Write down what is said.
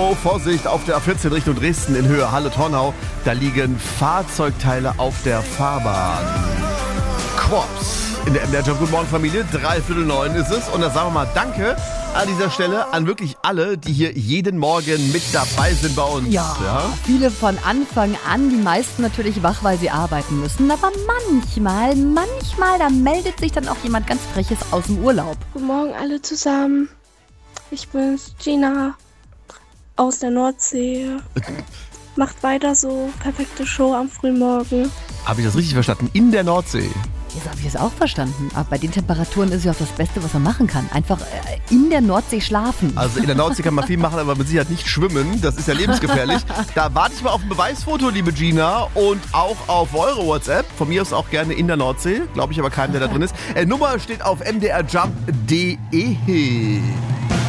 Oh, Vorsicht, auf der A14 Richtung Dresden in Höhe Halle-Tornau. Da liegen Fahrzeugteile auf der Fahrbahn. Quops. In der MDR Job. Guten Morgen, Familie. 8:45 ist es. Und da sagen wir mal Danke an dieser Stelle an wirklich alle, die hier jeden Morgen mit dabei sind bei uns. Ja, viele von Anfang an, die meisten natürlich wach, weil sie arbeiten müssen. Aber manchmal, da meldet sich dann auch jemand ganz Freches aus dem Urlaub. Guten Morgen alle zusammen. Ich bin's, Gina aus der Nordsee. Macht weiter so. Perfekte Show am Frühmorgen. Habe ich das richtig verstanden? In der Nordsee. Jetzt habe ich es auch verstanden. Aber bei den Temperaturen ist es ja auch das Beste, was man machen kann. Einfach in der Nordsee schlafen. Also in der Nordsee kann man viel machen, aber mit Sicherheit nicht schwimmen. Das ist ja lebensgefährlich. Da warte ich mal auf ein Beweisfoto, liebe Gina. Und auch auf eure WhatsApp. Von mir aus auch gerne in der Nordsee. Glaube ich aber keinem, der da drin ist. Nummer steht auf mdrjump.de.